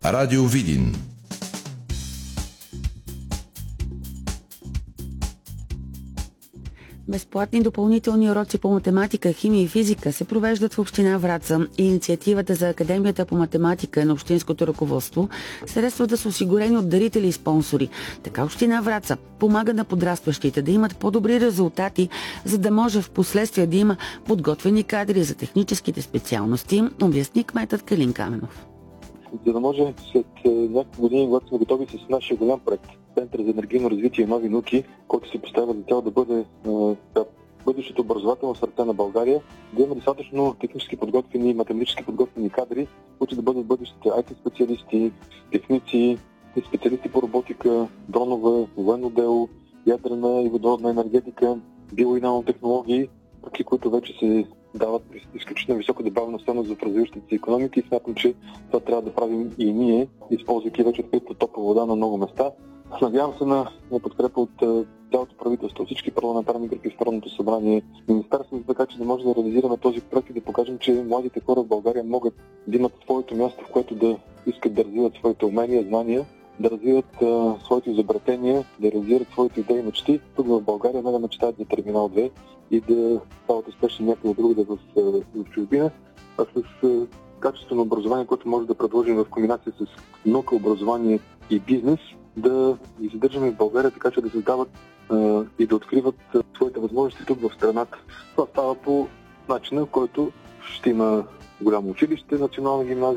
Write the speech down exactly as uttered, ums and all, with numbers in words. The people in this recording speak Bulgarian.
Радио Видин. Безплатни допълнителни уроци по математика, химия и физика се провеждат в община Враца. Инициативата за Академията по математика на общинското ръководство. Средствата са осигурени от дарители и спонсори. Така община Враца помага на подрастващите да имат по-добри резултати, за да може в последствие да има подготвени кадри за техническите специалности, обясни кметът Калин Каменов. За да може след няколко години, когато сме готови с нашия голям проект, Център за енергийно развитие и нови науки, който се поставя за цел да бъде да, бъдещето образователно сърце на България, да има достатъчно технически подготвени и математически подготвени кадри, които да бъдат бъдещите ай ти специалисти, техници, специалисти по роботика, дронове, военно дело, ядрена и водородна енергетика, био- и нанотехнологии, пък и които вече се дават изключително висока добавена стойност за развиващите се икономики и смятам, че това трябва да правим и ние, използвайки вече открита топла вода на много места. Надявам се на, на подкрепа от цялото правителство, всички парламентарни групи в Народното събрание, министерството, така че да може да реализираме този проект и да покажем, че младите хора в България могат да имат своето място, в което да искат да развиват своите умения, знания, да развиват а, своите изобретения, да реализират своите идеи и мечти. Тук в България не да мечтаят за Терминал две и да стават успешни някъде другаде в, в чужбина, а с а, качествено образование, което може да предложим в комбинация с наука, образование и бизнес, да ги задържаме в България, така че да създават а, и да откриват а, своите възможности тук в страната. Това става по начина, в който ще има голямо училище, национална гимназия,